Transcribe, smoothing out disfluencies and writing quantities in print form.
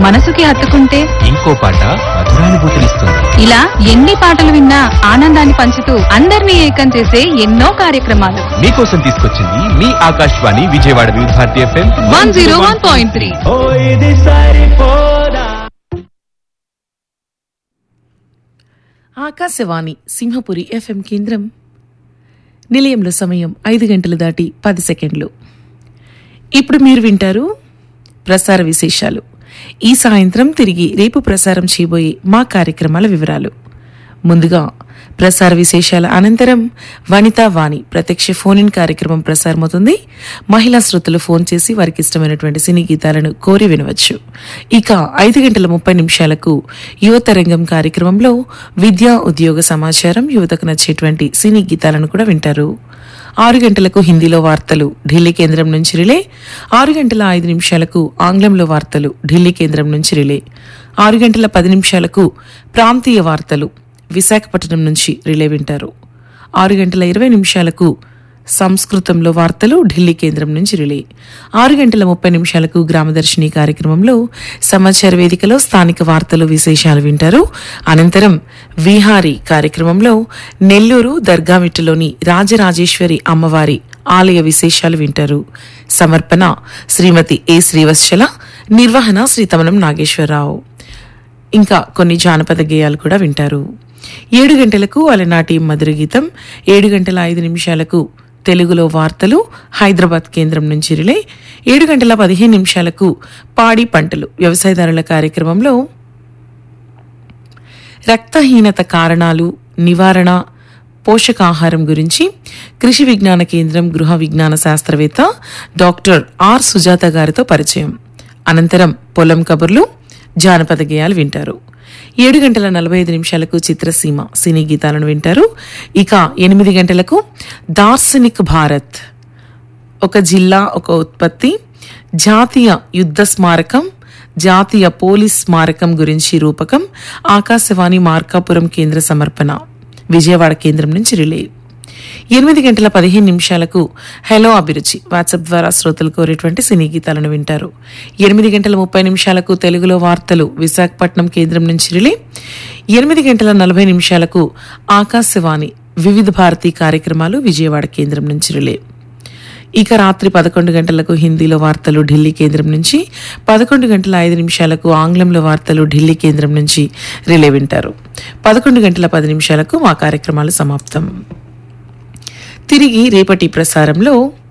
మనసుకి హత్తుకుంటే ఇంకో పాట మధురానుభూతినిస్తుంది. ఇలా ఎన్ని పాటలు విన్నా ఆనందాన్ని పంచుతూ అందరినీ ఏకం చేసే ఎన్నో కార్యక్రమాలు మీకోసం తీసుకొచ్చింది మీ ఆకాశవాణి విజయవాడ వివిధ భారతి FM 101.3. ఆకాశవాణి సింహపురి FM కేంద్రం. నిలయంలో సమయం 5 గంటలు దాటి 10 సెకండ్లు. ఇప్పుడు మీరు వింటారు ప్రసార విశేషాలు. ఈ సాయంత్రం తిరిగి రేపు ప్రసారం చేయబోయే మా కార్యక్రమాల వివరాలు. ముందుగా ప్రసార విశేషాల అనంతరం వనితా వాణి ప్రత్యక్ష ఫోన్ ఇన్ కార్యక్రమం ప్రసారమవుతుంది. మహిళా శ్రోతలు ఫోన్ చేసి వారికి ఇష్టమైనటువంటి సినీ గీతాలను కోరి వినవచ్చు. ఇక 5:30 యువత రంగం కార్యక్రమంలో విద్యా ఉద్యోగ సమాచారం, యువతకు నచ్చేటువంటి సినీ గీతాలను కూడా వింటారు. 6 గంటలకు హిందీలో వార్తలు ఢిల్లీ కేంద్రం నుంచి రిలే. 6:05 ఆంగ్లంలో వార్తలు ఢిల్లీ కేంద్రం నుంచి రిలే. 6:10 ప్రాంతీయ వార్తలు విశాఖపట్నం నుంచి రిలే వింటారు. 6:20 సంస్కృతంలో వార్తలు ఢిల్లీ కేంద్రం నుంచి రిలే. 6:30 గ్రామదర్శిని కార్యక్రమంలో సమాచార వేదికలో స్థానిక వార్తలు విశేషాలు వింటారు. అనంతరం విహారీ కార్యక్రమంలో నెల్లూరు దర్గామిట్టులోని రాజరాజేశ్వరి అమ్మవారి ఆలయ విశేషాలు వింటారు. సమర్పణ శ్రీమతి ఏ శ్రీవత్సల, నిర్వహణ శ్రీ తమనం నాగేశ్వరరావు. ఇంకా కొన్ని జానపద గేయాలు కూడా వింటారు. 7 గంటలకు అలనాటి మధుర గీతం, 7:05 తెలుగులో వార్తలు హైదరాబాద్ కేంద్రం నుంచి రిలే. 7:15 పాడి పంటలు వ్యవసాయదారుల కార్యక్రమంలో రక్తహీనత కారణాలు, నివారణ, పోషకాహారం గురించి కృషి విజ్ఞాన కేంద్రం గృహ విజ్ఞాన శాస్త్రవేత్త డాక్టర్ ఆర్ సుజాత గారితో పరిచయం. అనంతరం పొలం కబుర్లు, జానపద గేయాలు వింటారు. 7:45 చిత్రసీమ సినీ గీతాలను వింటారు. ఇక 8 గంటలకు దార్శనిక్ భారత్, ఒక జిల్లా ఒక ఉత్పత్తి, జాతీయ యుద్ధ స్మారకం, జాతీయ పోలీస్ స్మారకం గురించి రూపకం, ఆకాశవాణి మార్కాపురం కేంద్ర సమర్పణ విజయవాడ కేంద్రం నుంచి రిలే. 8:15 హలో అభిరుచి వాట్సాప్ ద్వారా శ్రోతలు కోరేటువంటి సినీ గీతాలను వింటారు. 8:30 తెలుగులో వార్తలు విశాఖపట్నం కేంద్రం నుంచి రిలే. 8:40 ఆకాశవాణి వివిధ భారతి కార్యక్రమాలు విజయవాడ కేంద్రం నుంచి రిలే. ఇక రాత్రి 11 గంటలకు హిందీలో వార్తలు ఢిల్లీ కేంద్రం నుంచి, 11:05 ఆంగ్లంలో వార్తలు ఢిల్లీ కేంద్రం నుంచి రిలే వింటారు. 11:10 మా కార్యక్రమాలు సమాప్తం. తిరిగి రేపటి ప్రసారంలో